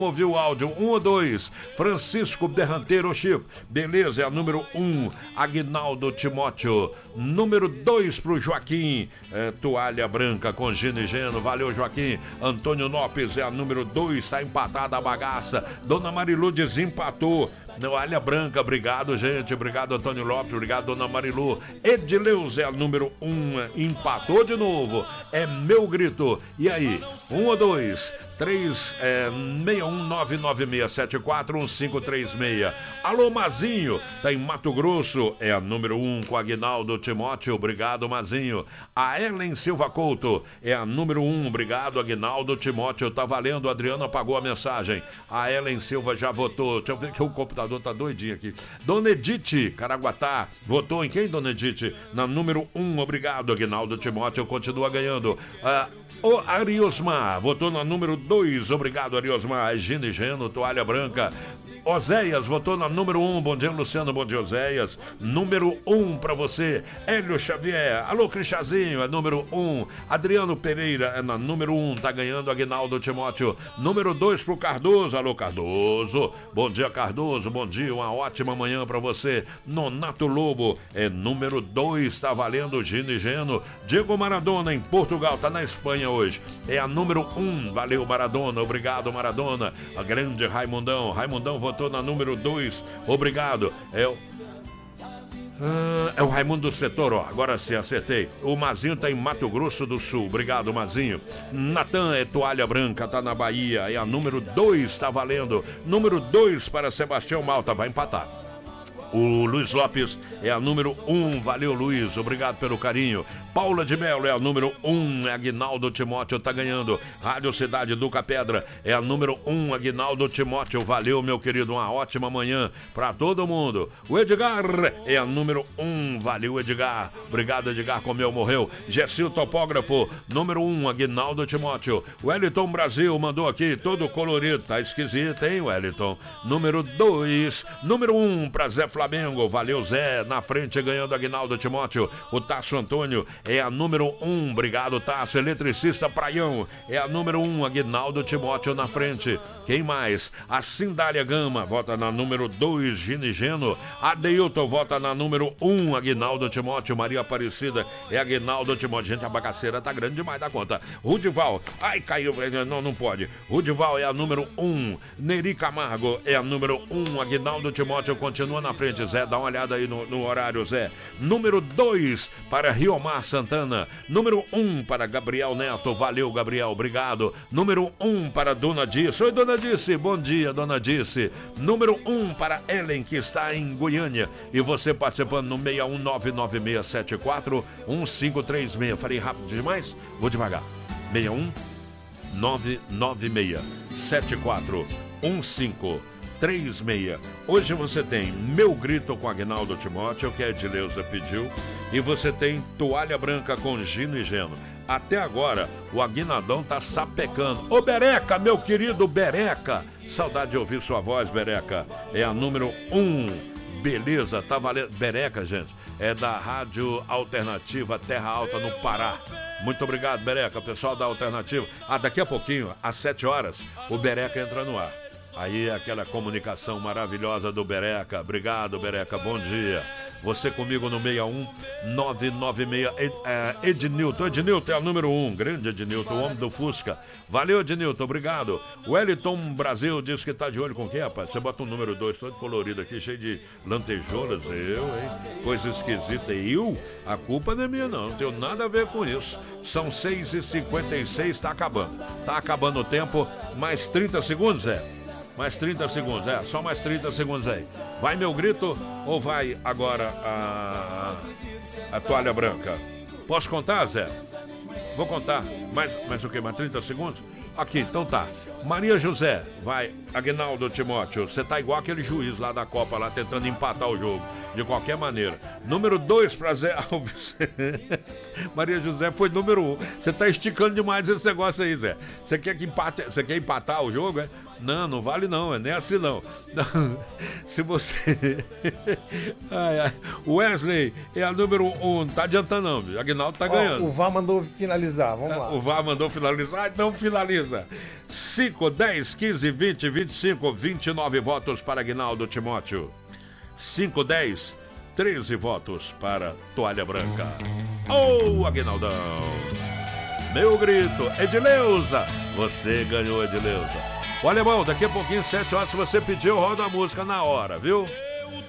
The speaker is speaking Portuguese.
Ouviu o áudio 1 ou 2, Francisco Berranteiro Chico, beleza, é a número 1, Aguinaldo Timóteo, número 2 pro Joaquim, toalha branca com Gino e Geno, valeu Joaquim, Antônio Lopes é a número 2, tá empatada a bagaça, Dona Marilu desempatou, toalha branca, obrigado gente, obrigado Antônio Lopes, obrigado Dona Marilu, Edileus é a número 1, empatou de novo, é meu grito, e aí, 1 ou 2, 61996741536. Alô, Mazinho, tá em Mato Grosso, é a número 1 com Aguinaldo Timóteo, obrigado, Mazinho. A Ellen Silva Couto é a número 1, obrigado, Aguinaldo Timóteo, tá valendo, Adriano apagou a mensagem. A Ellen Silva já votou, deixa eu ver que o computador tá doidinho aqui. Dona Edith Caraguatá, votou em quem, Dona Edith? Na número 1, obrigado, Aguinaldo Timóteo, continua ganhando. O Ariosmar votou na número 2, obrigado Ariosmar, Gino e Geno, toalha branca. Oséias votou na número 1, bom dia Luciano, bom dia Oséias, número 1 pra você, Hélio Xavier, alô Cristazinho, é número 1, Adriano Pereira é na número 1, tá ganhando Aguinaldo Timóteo, número 2 pro Cardoso, alô Cardoso, bom dia Cardoso, bom dia, uma ótima manhã pra você, Nonato Lobo é número 2, tá valendo Gino e Geno, Diego Maradona em Portugal, tá na Espanha hoje, é a número 1, valeu Maradona, obrigado Maradona, a grande Raimundão votou na número 2, obrigado. É o Raimundo do Setor, ó, agora sim, acertei. O Mazinho tá em Mato Grosso do Sul, obrigado Mazinho. Natan é toalha branca, tá na Bahia, é a número 2, tá valendo. Número 2 para Sebastião Malta, vai empatar. O Luiz Lopes é a número 1, valeu Luiz, obrigado pelo carinho. Paula de Melo é a número 1, Aguinaldo Timóteo tá ganhando. Rádio Cidade Duca Pedra é a número 1, Aguinaldo Timóteo, valeu meu querido, uma ótima manhã pra todo mundo. O Edgar é a número 1, valeu Edgar, obrigado Edgar, comeu, morreu. Gessil Topógrafo, número 1, Aguinaldo Timóteo. Wellington Brasil mandou aqui, todo colorido, tá esquisito, hein Wellington? Número 2, número 1 pra Zé Flamengo, valeu Zé, na frente ganhando Aguinaldo Timóteo. O Tasso Antônio é a número 1, obrigado Tasso. Eletricista Praião é a número 1, Aguinaldo Timóteo na frente. Quem mais? A Cindália Gama vota na número 2, Gino e Geno. Adeilton vota na número 1, Aguinaldo Timóteo. Maria Aparecida é Aguinaldo Timóteo. Gente, a bagaceira tá grande demais da conta. Rudival, ai caiu, não pode. Rudival é a número 1, Neri Camargo é a número 1, Aguinaldo Timóteo continua na frente. Zé, dá uma olhada aí no horário, Zé. Número 2 para Riomar Santana. Número 1 para Gabriel Neto. Valeu, Gabriel, obrigado. Número 1 para Dona Dice. Oi, Dona Dice, bom dia, Dona Dice. Número 1 para Ellen, que está em Goiânia. E você participando no 61996741536. Falei rápido demais? Vou devagar. 61996741536. Hoje você tem Meu Grito com Aguinaldo Timóteo, que a Edileuza pediu, e você tem Toalha Branca com Gino e Geno. Até agora, o Aguinaldão tá sapecando. Ô Bereca, meu querido Bereca, saudade de ouvir sua voz, Bereca. É a número 1, beleza, tá valendo. Bereca, gente, é da Rádio Alternativa Terra Alta, no Pará. Muito obrigado, Bereca, pessoal da Alternativa. Daqui a pouquinho, às 7 horas, o Bereca entra no ar. Aí aquela comunicação maravilhosa do Bereca. Obrigado, Bereca, bom dia. Você comigo no 61996 Ednilton. Ednilton é o número 1, grande Ednilton, o homem do Fusca. Valeu, Ednilton, obrigado. O Wellington Brasil diz que tá de olho com quem, rapaz? Você bota um número 2 todo colorido aqui, cheio de lantejoulas. Coisa esquisita. A culpa não é minha não tenho nada a ver com isso. São 6h56, tá acabando. Tá acabando o tempo, mais 30 segundos, Mais 30 segundos, só mais 30 segundos aí. Vai Meu Grito ou vai agora a Toalha Branca? Posso contar, Zé? Vou contar. Mais o quê? Mais 30 segundos? Aqui, então tá. Maria José, vai. Aguinaldo Timóteo, você tá igual aquele juiz lá da Copa, lá tentando empatar o jogo. De qualquer maneira. Número 2 para Zé Alves. Maria José foi número 1. Você tá esticando demais esse negócio aí, Zé. Você quer empatar o jogo, Não, não vale não, é nem assim não. Se você... Wesley é a número 1, não tá adiantando não, bicho. Aguinaldo tá ganhando. O VAR mandou finalizar, vamos lá. O VAR mandou finalizar, então finaliza. 5, 10, 15, 20, 25, 29 votos para Aguinaldo Timóteo. 5, 10, 13 votos para Toalha Branca. Aguinaldão. Meu grito, Edileuza. Você ganhou, Edileuza. O Alemão, daqui a pouquinho, 7 horas, se você pediu, roda a música na hora, viu?